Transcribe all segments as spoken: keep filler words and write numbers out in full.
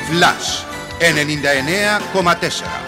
Flash ενενήντα εννέα κόμμα τέσσερα.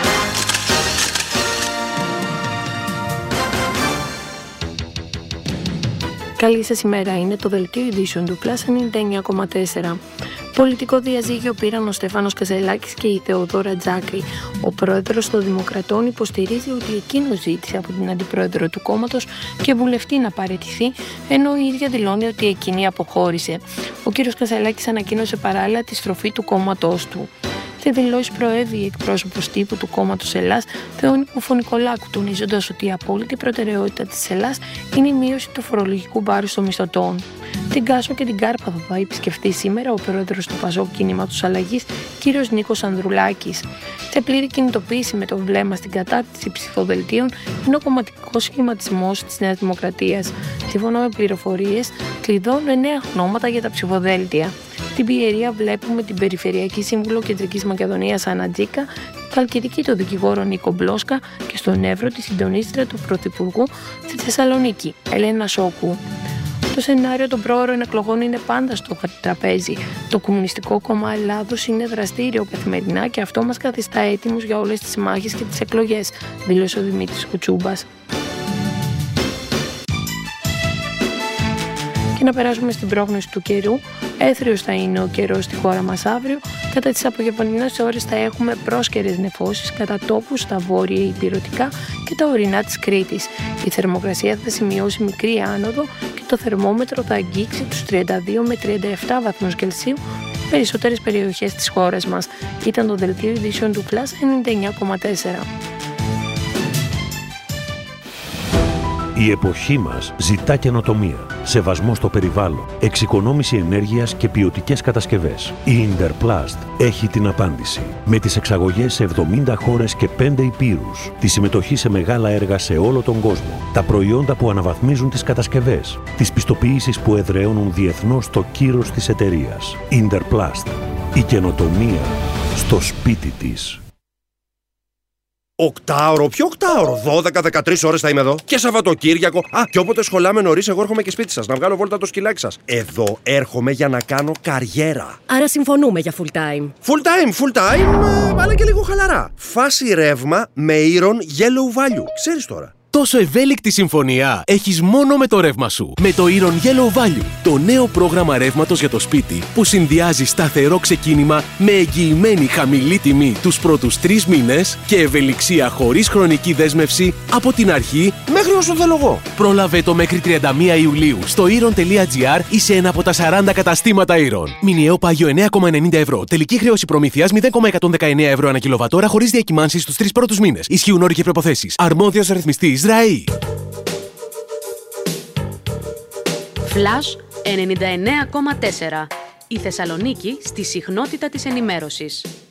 Καλή σας ημέρα, είναι το δελτίο ειδήσεων του Plus ενενήντα εννέα κόμμα τέσσερα. Πολιτικό διαζύγιο πήραν ο Στέφανος Κασελάκης και η Θεοδόρα Τζάκρη. Ο πρόεδρος των Δημοκρατών υποστηρίζει ότι εκείνος ζήτησε από την αντιπρόεδρο του κόμματος και βουλευτή να παραιτηθεί, ενώ η ίδια δηλώνει ότι εκείνη αποχώρησε. Ο κύριος Κασελάκης ανακοίνωσε παράλληλα τη στροφή του κόμματός του. Σε δηλώσεις προέβη η εκπρόσωπος τύπου του κόμματος Ελλάς, Θεόνη Κουφωνικολάκου, τονίζοντας ότι η απόλυτη προτεραιότητα της Ελλάς είναι η μείωση του φορολογικού βάρους των μισθωτών. Την Κάσο και την Κάρπαθο θα επισκεφτεί σήμερα ο πρόεδρος του Πασόκ Κινήματος Αλλαγής, κύριος Νίκος Ανδρουλάκης. Σε πλήρη κινητοποίηση με το βλέμμα στην κατάρτιση ψηφοδελτίων είναι ο κομματικός σχηματισμός της Νέας Δημοκρατίας. Σύμφωνα με πληροφορίες, κλειδώνουν εννέα ονόματα για τα ψηφοδέλτια. Στην Πιερία βλέπουμε την Περιφερειακή Σύμβουλο Κεντρικής Μακεδονίας Άννα Τζίκα, Χαλκιδική τον δικηγόρο Νίκο Μπλόσκα και στον Εύρο τη συντονίστρια του Πρωθυπουργού στη Θεσσαλονίκη, Ελένα Σόκου. Το σενάριο των πρόωρων εκλογών είναι πάντα στο τραπέζι. Το Κομμουνιστικό Κόμμα Ελλάδος είναι δραστήριο καθημερινά και αυτό μας καθιστά έτοιμους για όλες τις μάχες και τις εκλογές, δήλωσε ο Δημήτρης Κουτσούμπας. Και να περάσουμε στην πρόγνωση του καιρού. Έθριος θα είναι ο καιρός στη χώρα μας αύριο. Κατά τις απογευματινές ώρες θα έχουμε πρόσκαιρες νεφώσεις κατά τόπους στα βόρεια υπηρετικά και τα ορεινά της Κρήτης. Η θερμοκρασία θα σημειώσει μικρή άνοδο και το θερμόμετρο θα αγγίξει τους τριάντα δύο με τριάντα επτά βαθμούς Κελσίου στις περισσότερες περιοχές της χώρας μας. Ήταν το δελτίο ειδήσεων του Plus ενενήντα εννέα κόμμα τέσσερα. Η εποχή μας ζητά καινοτομία, σεβασμό στο περιβάλλον, εξοικονόμηση ενέργειας και ποιοτικές κατασκευές. Η Interplast έχει την απάντηση. Με τις εξαγωγές σε εβδομήντα χώρες και πέντε υπήρους, τη συμμετοχή σε μεγάλα έργα σε όλο τον κόσμο, τα προϊόντα που αναβαθμίζουν τις κατασκευές, τις πιστοποιήσεις που εδραιώνουν διεθνώς το κύρος της εταιρείας. Interplast. Η καινοτομία στο σπίτι της. Οκτάωρο, ποιο οκτάωρο, δώδεκα με δεκατρείς ώρες θα είμαι εδώ. Και Σαββατοκύριακο. Α, και όποτε σχολάμε νωρίς, εγώ έρχομαι και σπίτι σας να βγάλω βόλτα το σκυλάκι σας. Εδώ έρχομαι για να κάνω καριέρα. Άρα συμφωνούμε για full time. Full time, full time, αλλά και λίγο χαλαρά. Φάση ρεύμα με Iron Yellow Value. Ξέρεις τώρα. Τόσο ευέλικτη συμφωνία έχεις μόνο με το ρεύμα σου. Με το Iron Yellow Value, το νέο πρόγραμμα ρεύματος για το σπίτι που συνδυάζει σταθερό ξεκίνημα με εγγυημένη χαμηλή τιμή τους πρώτους τρεις μήνες και ευελιξία χωρίς χρονική δέσμευση από την αρχή μέχρι όσο θέλω εγώ. Πρόλαβε το μέχρι τριάντα μία Ιουλίου στο iron τελεία gr ή σε ένα από τα σαράντα καταστήματα Iron. Μηνιαίο πάγιο εννέα κόμμα ενενήντα ευρώ. Τελική χρέωση προμήθειας μηδέν κόμμα εκατόν δεκαεννέα ευρώ ανά κιλοβατόρα χωρίς διακυμάνσεις στους τρεις πρώτους μήνες. Ισχύουν όροι και προϋποθέσεις. Αρμόδιος ρυθμιστής ΡΑΗ. Flash ενενήντα εννέα κόμμα τέσσερα. Η Θεσσαλονίκη στη συχνότητα της ενημέρωσης.